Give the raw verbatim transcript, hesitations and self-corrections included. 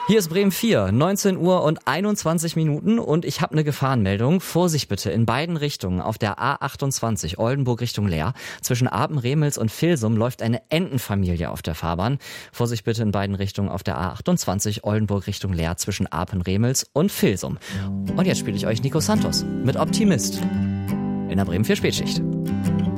Hier ist Bremen vier, neunzehn Uhr und einundzwanzig Minuten und ich habe eine Gefahrenmeldung. Vorsicht bitte in beiden Richtungen. Auf der A achtundzwanzig Oldenburg Richtung Leer. Zwischen Apen-Remels und Vilsum läuft eine Entenfamilie auf der Fahrbahn. Vorsicht bitte in beiden Richtungen auf der A achtundzwanzig Oldenburg Richtung Leer zwischen Apen-Remels und Vilsum. Und jetzt spiele ich euch Nico Santos mit Optimist in der Bremen vier Spätschicht.